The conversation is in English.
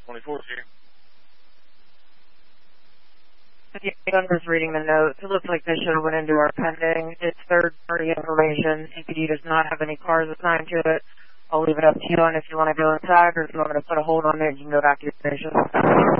24 here. Yeah, I'm just reading the notes. It looks like this should have went into our pending. It's third-party information. EPD does not have any cars assigned to it. I'll leave it up to you on if you want to go inside or if you want me to put a hold on it, you can go back to your station.